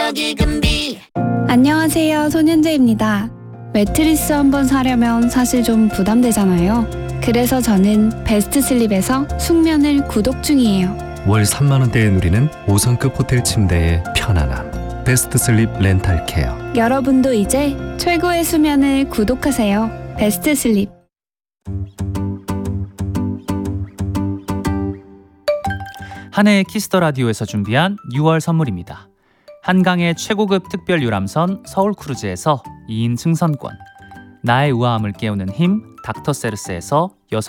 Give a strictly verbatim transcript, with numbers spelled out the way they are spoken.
여기 금비. 안녕하세요, 손현재입니다. 매트리스 한번 사려면 사실 좀 부담되잖아요. 그래서 저는 베스트 슬립에서 숙면을 구독 중이에요. 월 삼만 원대에 누리는 오 성급 호텔 침대의 편안함. 베스트 슬립 렌탈 케어. 여러분도 이제 최고의 수면을 구독하세요. 베스트 슬립. 한 해의 키스더 라디오에서 준비한 유월 선물입니다. 한강의 최고급 특별 유람선 서울크루즈에서 이 인 승선권, 나의 우아함을 깨우는 힘 닥터세르스에서